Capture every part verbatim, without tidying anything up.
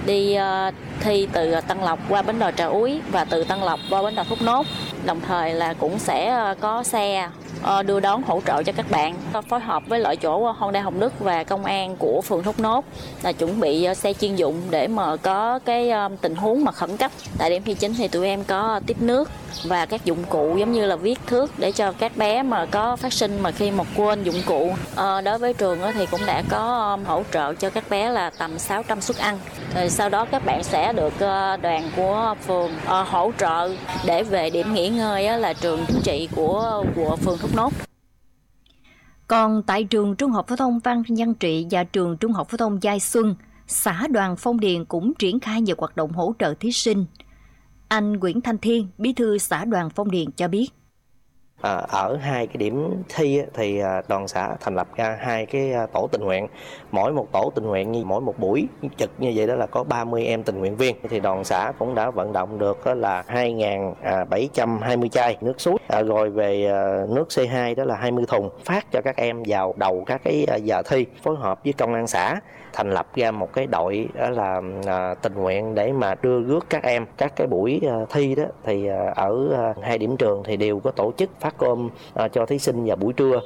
đi uh, thi từ Tân Lộc qua bến đò Trà Úi và từ Tân Lộc qua bến đò Thốt Nốt. Đồng thời là cũng sẽ uh, có xe uh, đưa đón hỗ trợ cho các bạn. Phối hợp với lợi chỗ Honda Hồng Đức và công an của phường Thốt Nốt là chuẩn bị uh, xe chuyên dụng để mà có cái uh, tình huống mà khẩn cấp. Tại điểm thi chính thì tụi em có tiếp nước và các dụng cụ giống như là viết thước để cho các bé mà có phát sinh mà khi mà quên dụng cụ. À, đối với trường thì cũng đã có um, hỗ trợ cho các bé là tầm sáu trăm suất ăn. Rồi sau đó các bạn sẽ được uh, đoàn của phường uh, hỗ trợ để về điểm nghỉ ngơi uh, là trường chính trị của của phường Thốt Nốt. Còn tại trường Trung học phổ thông Phan Văn Trị và trường Trung học phổ thông Giai Xuân, xã đoàn Phong Điền cũng triển khai nhiều hoạt động hỗ trợ thí sinh. Anh Nguyễn Thanh Thiên, bí thư xã đoàn Phong Điền cho biết. À, ở hai cái điểm thi thì đoàn xã thành lập ra hai cái tổ tình nguyện. Mỗi một tổ tình nguyện như mỗi một buổi trực như vậy đó là có ba mươi em tình nguyện viên. Thì đoàn xã cũng đã vận động được là hai nghìn bảy trăm hai mươi chai nước suối, à, rồi về nước xê hai đó là hai mươi thùng, phát cho các em vào đầu các cái giờ thi. Phối hợp với công an xã thành lập ra một cái đội đó là à, tình nguyện để mà đưa rước các em. Các cái buổi à, thi đó thì à, ở à, hai điểm trường thì đều có tổ chức phát cơm à, cho thí sinh vào buổi trưa.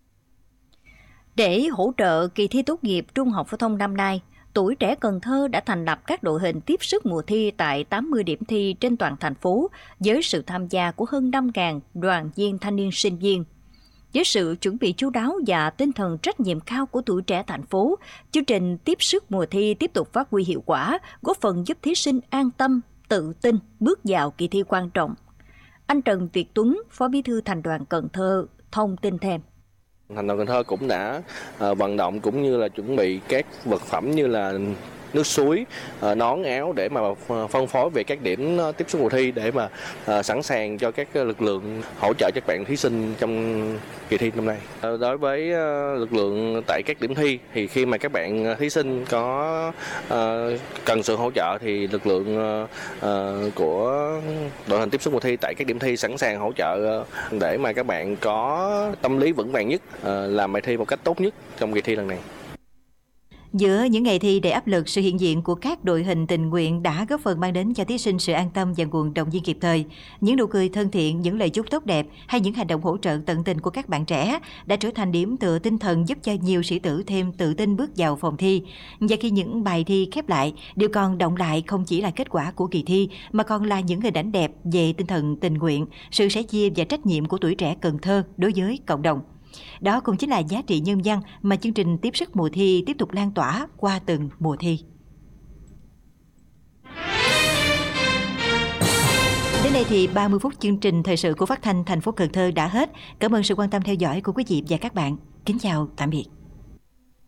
Để hỗ trợ kỳ thi tốt nghiệp trung học phổ thông năm nay, Tuổi Trẻ Cần Thơ đã thành lập các đội hình tiếp sức mùa thi tại tám mươi điểm thi trên toàn thành phố với sự tham gia của hơn năm nghìn đoàn viên thanh niên sinh viên. Với sự chuẩn bị chu đáo và tinh thần trách nhiệm cao của tuổi trẻ thành phố, chương trình tiếp sức mùa thi tiếp tục phát huy hiệu quả, góp phần giúp thí sinh an tâm, tự tin bước vào kỳ thi quan trọng. Anh Trần Việt Tuấn, Phó Bí thư Thành đoàn Cần Thơ, thông tin thêm. Thành đoàn Cần Thơ cũng đã uh, vận động cũng như là chuẩn bị các vật phẩm như là nước suối, uh, nón áo để mà phân phối về các điểm uh, tiếp xúc mùa thi để mà uh, sẵn sàng cho các lực lượng hỗ trợ các bạn thí sinh trong kỳ thi năm nay. Uh, đối với uh, lực lượng tại các điểm thi thì khi mà các bạn thí sinh có uh, cần sự hỗ trợ thì lực lượng uh, uh, của đội hình tiếp xúc mùa thi tại các điểm thi sẵn sàng hỗ trợ uh, để mà các bạn có tâm lý vững vàng nhất, uh, làm bài thi một cách tốt nhất trong kỳ thi lần này. Giữa những ngày thi đầy áp lực, sự hiện diện của các đội hình tình nguyện đã góp phần mang đến cho thí sinh sự an tâm và nguồn động viên kịp thời. Những nụ cười thân thiện, những lời chúc tốt đẹp hay những hành động hỗ trợ tận tình của các bạn trẻ đã trở thành điểm tựa tinh thần giúp cho nhiều sĩ tử thêm tự tin bước vào phòng thi. Và khi những bài thi khép lại, điều còn động lại không chỉ là kết quả của kỳ thi mà còn là những hình ảnh đẹp về tinh thần tình nguyện, sự sẻ chia và trách nhiệm của tuổi trẻ Cần Thơ đối với cộng đồng. Đó cũng chính là giá trị nhân văn mà chương trình tiếp sức mùa thi tiếp tục lan tỏa qua từng mùa thi. Đến đây thì ba mươi phút chương trình thời sự của Phát thanh thành phố Cần Thơ đã hết. Cảm ơn sự quan tâm theo dõi của quý vị và các bạn. Kính chào, tạm biệt.